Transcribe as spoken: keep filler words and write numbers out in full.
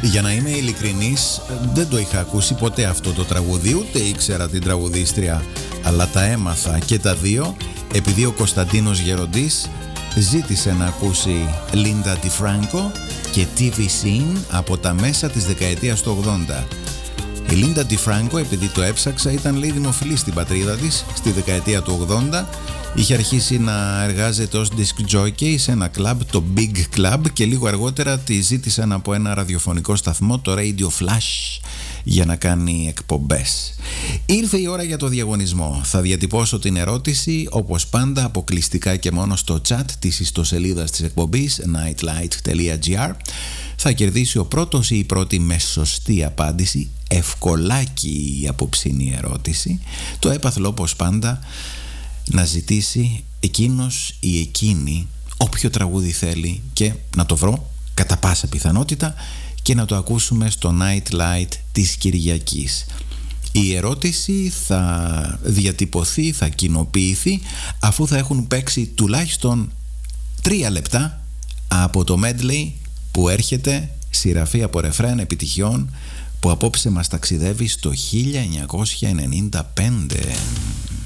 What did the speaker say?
Για να είμαι ειλικρινής, δεν το είχα ακούσει ποτέ αυτό το τραγούδι, ούτε ήξερα την τραγουδίστρια, αλλά τα έμαθα και τα δύο επειδή ο Κωνσταντίνος Γεροντής ζήτησε να ακούσει Linda DiFranco και τι βι Scene από τα μέσα της δεκαετίας του ογδόντα. Η Linda DiFranco, επειδή το έψαξα, ήταν λέει δημοφιλή στην πατρίδα της στη δεκαετία του ογδόντα. Είχε αρχίσει να εργάζεται ως disc jockey σε ένα κλαμπ, το Big Club, και λίγο αργότερα τη ζήτησαν από ένα ραδιοφωνικό σταθμό, το Radio Flash, για να κάνει εκπομπές. Ήρθε η ώρα για το διαγωνισμό. Θα διατυπώσω την ερώτηση όπως πάντα αποκλειστικά και μόνο στο chat της ιστοσελίδας της εκπομπής nightlight τελεία gr. Θα κερδίσει ο πρώτος ή η πρώτη με σωστή απάντηση. Ευκολάκι η απόψινή ερώτηση. Το έπαθλο όπως πάντα να ζητήσει εκείνος ή εκείνη όποιο τραγούδι θέλει και να το βρω κατά πάσα πιθανότητα και να το ακούσουμε στο Night Light της Κυριακής. Η ερώτηση θα διατυπωθεί, θα κοινοποιηθεί αφού θα έχουν παίξει τουλάχιστον τρία λεπτά από το medley που έρχεται σειραφή από ρεφρέν επιτυχιών που απόψε μας ταξιδεύει στο χίλια εννιακόσια ενενήντα πέντε.